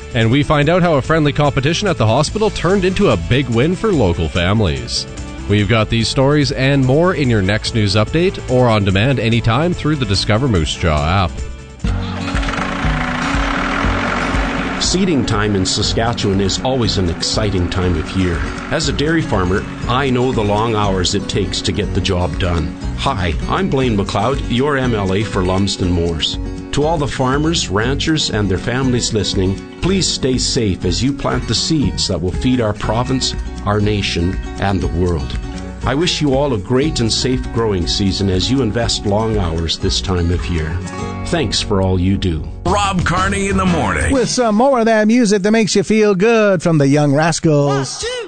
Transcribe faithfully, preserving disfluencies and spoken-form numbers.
And we find out how a friendly competition at the hospital turned into a big win for local families. We've got these stories and more in your next news update or on demand anytime through the Discover Moose Jaw app. Seeding time in Saskatchewan is always an exciting time of year. As a dairy farmer, I know the long hours it takes to get the job done. Hi, I'm Blaine McLeod, your M L A for Lumsden Moors. To all the farmers, ranchers, and their families listening, please stay safe as you plant the seeds that will feed our province, our nation, and the world. I wish you all a great and safe growing season as you invest long hours this time of year. Thanks for all you do. Rob Carney in the morning. With some more of that music that makes you feel good from the Young Rascals. One, two.